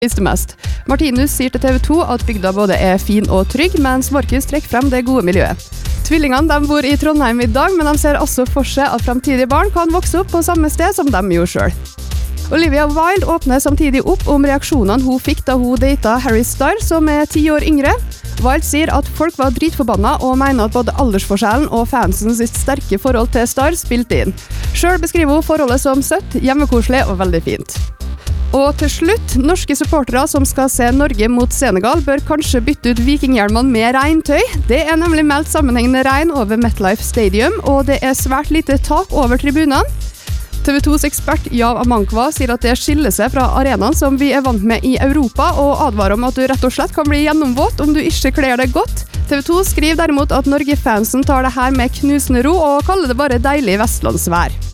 visste mest. Martinus sier til TV 2 at bygda både er fin og trygg, mens Markus trekker frem det gode miljøet. Tvillingene de bor i Trondheim i dag, men de ser også for seg at fremtidige barn kan vokse opp på samme sted som de gjorde selv. Olivia Wilde åpner samtidig opp om reaksjonene hun fikk da hun datet Harry Styles, som er 10 år yngre. Wilde sier at folk var dritforbanna og mener at både aldersforskjellen og fansens sterke forhold til Styles spilte inn. Selv beskriver hun forholdet som søtt, hjemmekoselig og veldig fint. Og til slutt, norske supportere som skal se Norge mot Senegal bør kanskje bytte ut vikinghjelmene med regntøy. Det er nemlig meldt sammenhengende regn over MetLife Stadium, og det er svært lite tak over tribunene. TV 2s ekspert Yaw Amankwa sier at det skiller seg fra arenaen som vi er vant med i Europa, og advarer om at du rett og slett kan bli gjennomvåt om du ikke kler deg godt. TV 2 skriver derimot at Norge-fansen tar det her med knusende ro og kaller det bare deilig vestlandsvær.